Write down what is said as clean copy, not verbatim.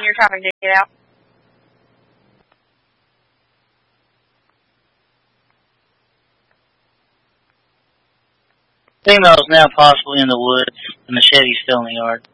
You're trying to get out. Female's now possibly in the woods. The machete's still in the yard.